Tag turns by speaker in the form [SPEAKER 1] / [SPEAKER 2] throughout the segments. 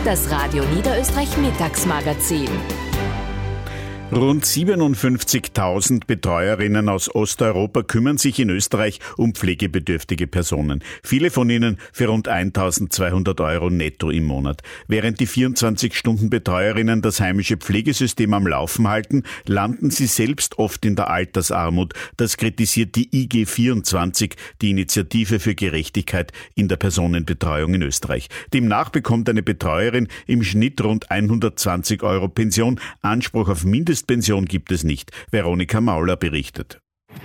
[SPEAKER 1] Das Radio Niederösterreich Mittagsmagazin.
[SPEAKER 2] Rund 57.000 Betreuerinnen aus Osteuropa kümmern sich in Österreich um pflegebedürftige Personen. Viele von ihnen für rund 1.200 Euro netto im Monat. Während die 24-Stunden-Betreuerinnen das heimische Pflegesystem am Laufen halten, landen sie selbst oft in der Altersarmut. Das kritisiert die IG24, die Initiative für Gerechtigkeit in der Personenbetreuung in Österreich. Demnach bekommt eine Betreuerin im Schnitt rund 120 Euro Pension. Anspruch auf Mindestpension gibt es nicht. Veronika Mauler berichtet.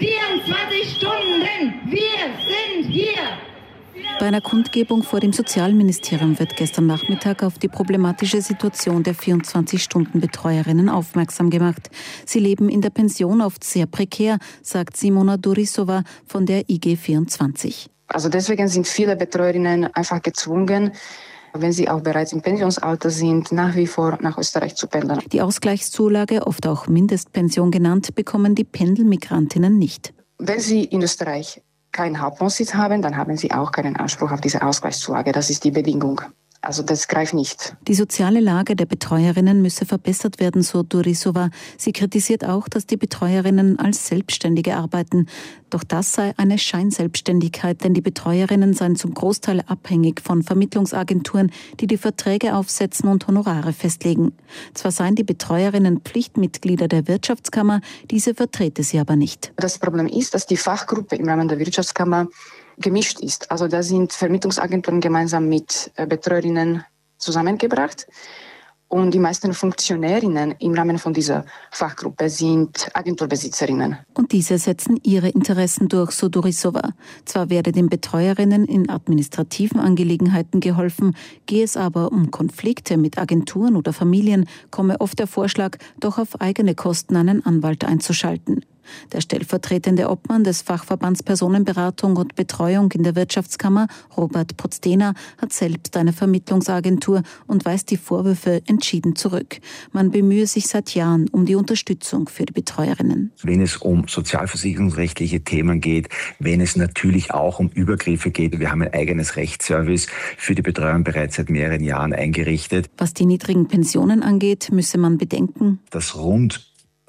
[SPEAKER 3] 24 Stunden, wir sind hier!
[SPEAKER 4] Bei einer Kundgebung vor dem Sozialministerium wird gestern Nachmittag auf die problematische Situation der 24-Stunden-Betreuerinnen aufmerksam gemacht. Sie leben in der Pension oft sehr prekär, sagt Simona Durisova von der IG24.
[SPEAKER 5] Also deswegen sind viele Betreuerinnen einfach gezwungen, wenn sie auch bereits im Pensionsalter sind, nach wie vor nach Österreich zu pendeln.
[SPEAKER 4] Die Ausgleichszulage, oft auch Mindestpension genannt, bekommen die Pendelmigrantinnen nicht.
[SPEAKER 5] Wenn sie in Österreich keinen Hauptwohnsitz haben, dann haben sie auch keinen Anspruch auf diese Ausgleichszulage. Das ist die Bedingung. Also das greift nicht.
[SPEAKER 4] Die soziale Lage der Betreuerinnen müsse verbessert werden, so Durisova. Sie kritisiert auch, dass die Betreuerinnen als Selbstständige arbeiten. Doch das sei eine Scheinselbstständigkeit, denn die Betreuerinnen seien zum Großteil abhängig von Vermittlungsagenturen, die die Verträge aufsetzen und Honorare festlegen. Zwar seien die Betreuerinnen Pflichtmitglieder der Wirtschaftskammer, diese vertrete sie aber nicht.
[SPEAKER 5] Das Problem ist, dass die Fachgruppe im Rahmen der Wirtschaftskammer gemischt ist. Also da sind Vermittlungsagenturen gemeinsam mit Betreuerinnen zusammengebracht und die meisten Funktionärinnen im Rahmen von dieser Fachgruppe sind Agenturbesitzerinnen.
[SPEAKER 4] Und diese setzen ihre Interessen durch, so Durisova. Zwar werde den Betreuerinnen in administrativen Angelegenheiten geholfen, gehe es aber um Konflikte mit Agenturen oder Familien, komme oft der Vorschlag, doch auf eigene Kosten einen Anwalt einzuschalten. Der stellvertretende Obmann des Fachverbands Personenberatung und Betreuung in der Wirtschaftskammer, Robert Pozdena, hat selbst eine Vermittlungsagentur und weist die Vorwürfe entschieden zurück. Man bemühe sich seit Jahren um die Unterstützung für die Betreuerinnen.
[SPEAKER 6] Wenn es um sozialversicherungsrechtliche Themen geht, wenn es natürlich auch um Übergriffe geht. Wir haben ein eigenes Rechtsservice für die Betreuung bereits seit mehreren Jahren eingerichtet.
[SPEAKER 4] Was die niedrigen Pensionen angeht, müsse man bedenken,
[SPEAKER 6] dass rund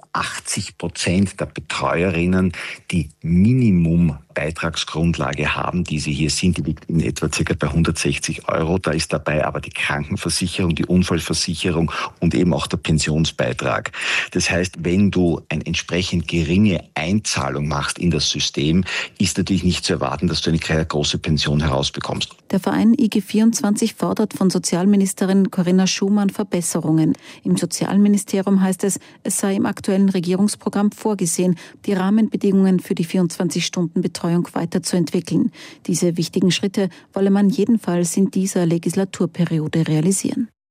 [SPEAKER 6] 80% der Betreuerinnen die Minimumbeitragsgrundlage haben, die sie hier sind. Die liegt in etwa ca. bei 160 Euro. Da ist dabei aber die Krankenversicherung, die Unfallversicherung und eben auch der Pensionsbeitrag. Das heißt, wenn du eine entsprechend geringe Einzahlung machst in das System, ist natürlich nicht zu erwarten, dass du eine große Pension herausbekommst.
[SPEAKER 4] Der Verein IG24 fordert von Sozialministerin Corinna Schumann Verbesserungen. Im Sozialministerium heißt es, es sei im aktuellen Regierungsprogramm vorgesehen, die Rahmenbedingungen für die 24-Stunden-Betreuung weiterzuentwickeln. Diese wichtigen Schritte wolle man jedenfalls in dieser Legislaturperiode realisieren.